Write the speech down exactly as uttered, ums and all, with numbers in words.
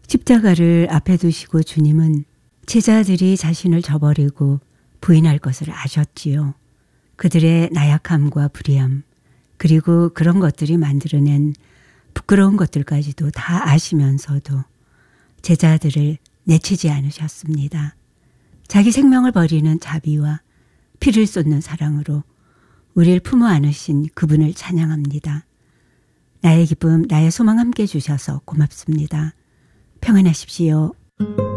십자가를 앞에 두시고 주님은 제자들이 자신을 저버리고 부인할 것을 아셨지요. 그들의 나약함과 불의함, 그리고 그런 것들이 만들어낸 부끄러운 것들까지도 다 아시면서도 제자들을 내치지 않으셨습니다. 자기 생명을 버리는 자비와 피를 쏟는 사랑으로 우리를 품어 안으신 그분을 찬양합니다. 나의 기쁨, 나의 소망 함께 주셔서 고맙습니다. 평안하십시오.